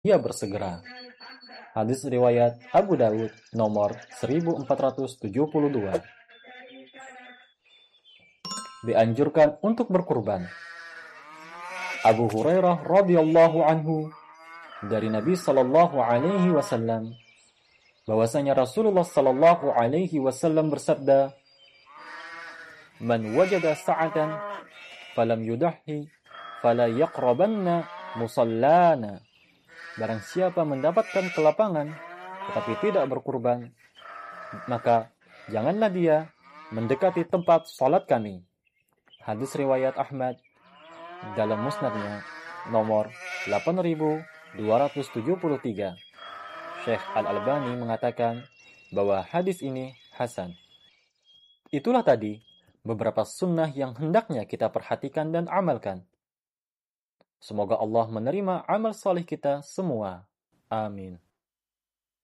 ia bersegera. Hadis riwayat Abu Dawud nomor 1472. Dianjurkan untuk berkurban. Abu Hurairah radhiyallahu anhu dari Nabi sallallahu alaihi wasallam bahwasanya Rasulullah sallallahu alaihi wasallam bersabda, "Man wajada sa'atan falam yudahhi fala yaqrabanna musallana." Barang siapa mendapatkan kelapangan tetapi tidak berkurban, maka janganlah dia mendekati tempat salat kami. Hadis riwayat Ahmad dalam musnadnya nomor 8273. Syekh Al-Albani mengatakan bahwa hadis ini hasan. Itulah tadi beberapa sunnah yang hendaknya kita perhatikan dan amalkan. Semoga Allah menerima amal saleh kita semua. Amin.